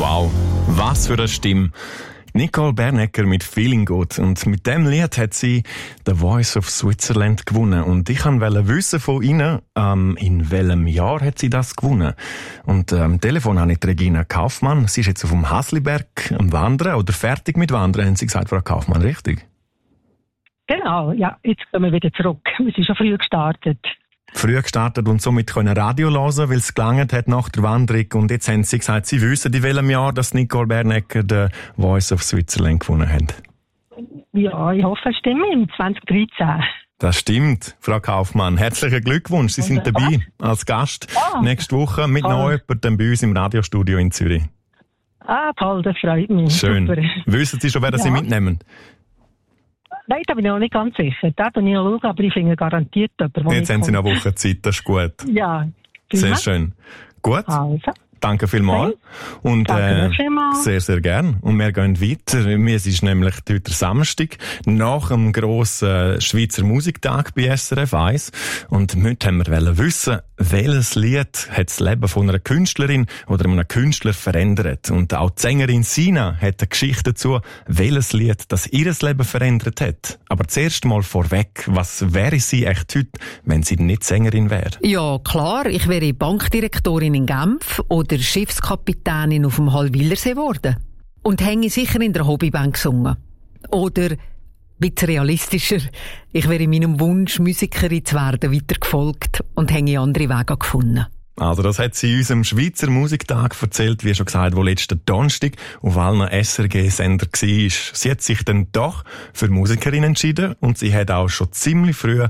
Wow, was für eine Stimme. Nicole Bernecker mit Feeling Good. Und mit dem Lied hat sie The Voice of Switzerland gewonnen. Und ich wollte wissen von Ihnen, in welchem Jahr hat sie das gewonnen? Und am Telefon habe ich die Regina Kaufmann. Sie ist jetzt auf dem Hasliberg am Wandern oder fertig mit Wandern, haben Sie gesagt, Frau Kaufmann, richtig? Genau, ja, jetzt gehen wir wieder zurück. Wir sind schon früh gestartet. Früh gestartet und somit können Radio hören, weil es gelangt hat nach der Wanderung. Und jetzt haben Sie gesagt, Sie wissen, in welchem Jahr dass Nicole Bernecker den Voice of Switzerland gewonnen hat. Ja, ich hoffe, es stimmt, im 2013. Das stimmt, Frau Kaufmann. Herzlichen Glückwunsch. Sie sind dabei als Gast nächste Woche mit noch jemandem bei uns im Radiostudio in Zürich. Ah, toll, das freut mich. Schön. Super. Wissen Sie schon, wer Sie mitnehmen? Nein, da bin ich noch nicht ganz sicher. Da bin ich noch schauen, aber ich finde garantiert jemanden, der Jetzt haben Sie noch eine Woche Zeit, das ist gut. Ja. Sehr schön. Gut. Also. Danke vielmals. Und sehr, sehr gern. Und wir gehen weiter. Es ist nämlich heute Samstag, nach dem grossen Schweizer Musiktag bei SRF 1. Und heute haben wir wissen, welches Lied hat das Leben von einer Künstlerin oder einem Künstler verändert. Und auch die Sängerin Sina hat eine Geschichte dazu, welches Lied das ihr Leben verändert hat. Aber zuerst mal vorweg, was wäre sie echt heute, wenn sie nicht Sängerin wäre? Ja, klar, ich wäre Bankdirektorin in Genf oder Schiffskapitänin auf dem Hallwilersee geworden. Und hänge sicher in der Hobbybank gesungen. Oder, ein bisschen realistischer, ich wäre meinem Wunsch, Musikerin zu werden, weitergefolgt und hänge andere Wege gefunden. Also das hat sie in unserem Schweizer Musiktag erzählt, wie schon gesagt, wo letzten Donnerstag auf allen SRG-Sender war. Sie hat sich dann doch für Musikerin entschieden und sie hat auch schon ziemlich früh